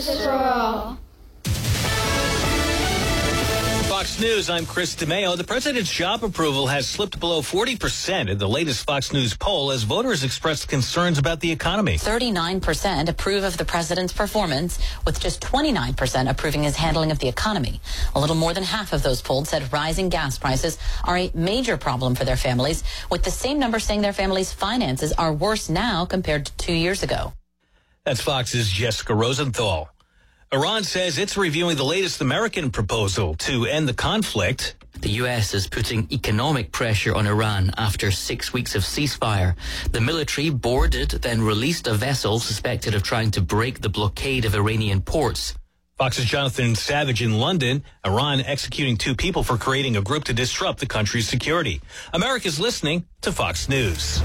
justice for all. Fox News, I'm Chris DeMeo. The president's job approval has slipped below 40% in the latest Fox News poll as voters expressed concerns about the economy. 39% approve of the president's performance, with just 29% approving his handling of the economy. A little more than half of those polled said rising gas prices are a major problem for their families, with the same number saying their families' finances are worse now compared to 2 years ago. That's Fox's Jessica Rosenthal. Iran says it's reviewing the latest American proposal to end the conflict. The U.S. is putting economic pressure on Iran after 6 weeks of ceasefire. The military boarded, then released a vessel suspected of trying to break the blockade of Iranian ports. Fox's Jonathan Savage in London. Iran executing 2 people for creating a group to disrupt the country's security. America's listening to Fox News.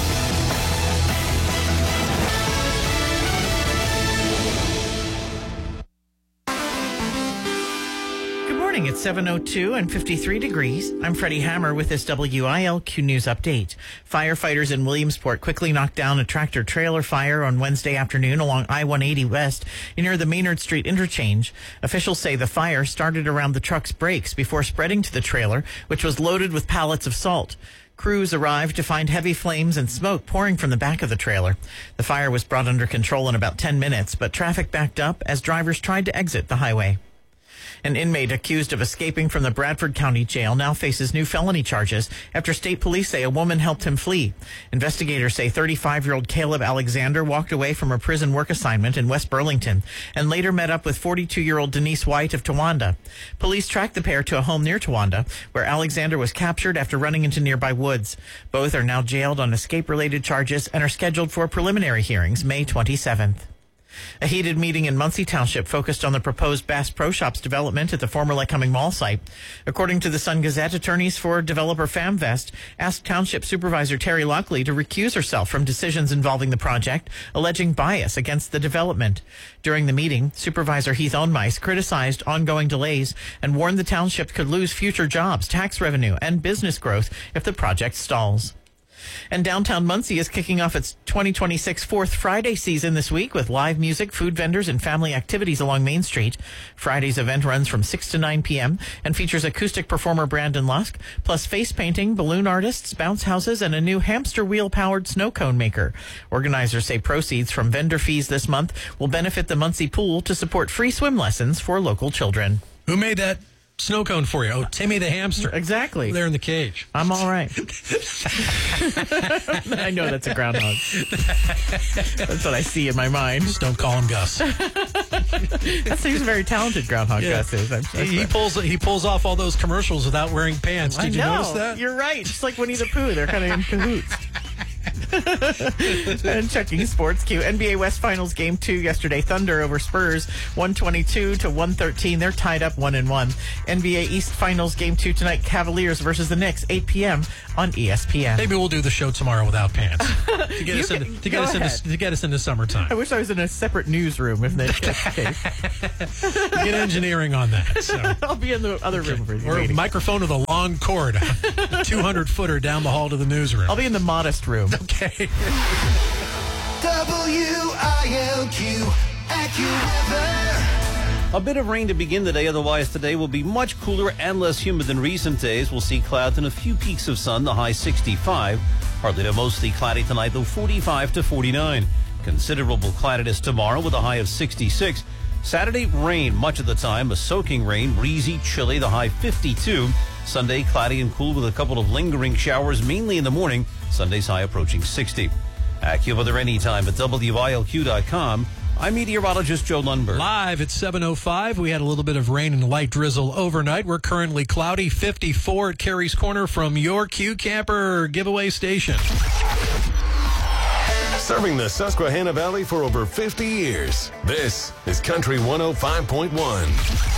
It's 7:02 and 53 degrees. I'm Freddie Hammer with this WILQ News update. Firefighters in Williamsport quickly knocked down a tractor-trailer fire on Wednesday afternoon along I-180 West near the Maynard Street interchange. Officials say the fire started around the truck's brakes before spreading to the trailer, which was loaded with pallets of salt. Crews arrived to find heavy flames and smoke pouring from the back of the trailer. The fire was brought under control in about 10 minutes, but traffic backed up as drivers tried to exit the highway. An inmate accused of escaping from the Bradford County Jail now faces new felony charges after state police say a woman helped him flee. Investigators say 35-year-old Caleb Alexander walked away from a prison work assignment in West Burlington and later met up with 42-year-old Denise White of Towanda. Police tracked the pair to a home near Towanda, where Alexander was captured after running into nearby woods. Both are now jailed on escape-related charges and are scheduled for preliminary hearings May 27th. A heated meeting in Muncie Township focused on the proposed Bass Pro Shops development at the former Lycoming Mall site. According to the Sun-Gazette, attorneys for developer FamVest asked Township Supervisor Terry Lockley to recuse herself from decisions involving the project, alleging bias against the development. During the meeting, Supervisor Heath Ohnmeis criticized ongoing delays and warned the township could lose future jobs, tax revenue, and business growth if the project stalls. And downtown Muncie is kicking off its 2026 Fourth Friday season this week with live music, food vendors, and family activities along Main Street. Friday's event runs from 6 to 9 p.m. and features acoustic performer Brandon Lusk, plus face painting, balloon artists, bounce houses, and a new hamster wheel-powered snow cone maker. Organizers say proceeds from vendor fees this month will benefit the Muncie Pool to support free swim lessons for local children. Who made that snow cone for you? Oh, Timmy the hamster. Exactly. There in the cage. I'm all right. I know that's a groundhog. That's what I see in my mind. Just don't call him Gus. He's a very talented groundhog, yeah. Gus is. He pulls off all those commercials without wearing pants. Did you notice that? You're right. Just like Winnie the Pooh. They're kind of in cahoots. And checking sports cue. NBA West Finals Game 2 yesterday. Thunder over Spurs 122-113. They're tied up 1-1. NBA East Finals Game 2 tonight. Cavaliers versus the Knicks 8 p.m. on ESPN. Maybe we'll do the show tomorrow without pants to get us into summertime. I wish I was in a separate newsroom if that's the case. Get engineering on that. So. I'll be in the other room for you. Or a microphone with a long cord, 200-footer down the hall to the newsroom. I'll be in the modest room. Okay. WILQ AccuWeather. A bit of rain to begin the day, otherwise today will be much cooler and less humid than recent days. We'll see clouds and a few peaks of sun, the high 65. Partly to mostly cloudy tonight, though 45 to 49. Considerable cloudiness tomorrow with a high of 66. Saturday, rain much of the time, a soaking rain, breezy, chilly, the high 52. Sunday, cloudy and cool with a couple of lingering showers, mainly in the morning. Sunday's high approaching 60. AccuWeather anytime at WILQ.com. I'm meteorologist Joe Lundberg. Live at 7:05. We had a little bit of rain and light drizzle overnight. We're currently cloudy, 54 at Carey's Corner from your Q Camper giveaway station. Serving the Susquehanna Valley for over 50 years. This is Country 105.1.